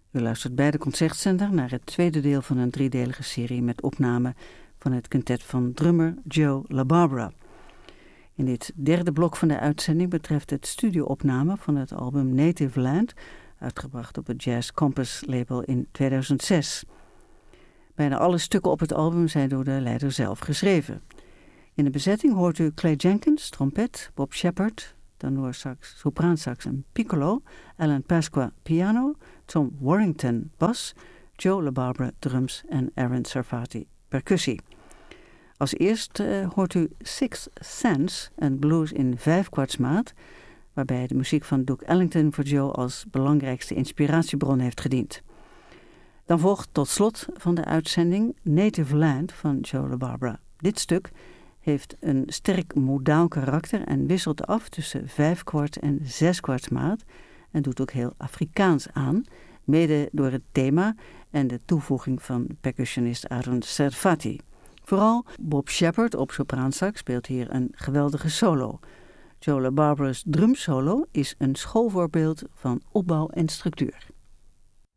U luistert bij de Concertzender naar het tweede deel van een driedelige serie met opname van het quintet van drummer Joe LaBarbera. In dit derde blok van de uitzending betreft het studioopname van het album Native Land, uitgebracht op het Jazz Compass label in 2006. Bijna alle stukken op het album zijn door de leider zelf geschreven. In de bezetting hoort u Clay Jenkins, trompet, Bob Shepard, tenorsax, sopraansax en piccolo, Alan Pasqua, piano, Tom Warrington, bas, Joe LaBarbera, drums en Aaron Sarfati, percussie. Als eerst hoort u Sixth Sense, een blues in 5/4 waarbij de muziek van Duke Ellington voor Joe als belangrijkste inspiratiebron heeft gediend. Dan volgt tot slot van de uitzending Native Land van Joe LaBarbera. Dit stuk heeft een sterk modaal karakter en wisselt af tussen 5/4 en 6/4 en doet ook heel Afrikaans aan, mede door het thema en de toevoeging van percussionist Aaron Sarfati. Vooral Bob Shepard op sopraansax speelt hier een geweldige solo. Joe LaBarbera's drumsolo is een schoolvoorbeeld van opbouw en structuur.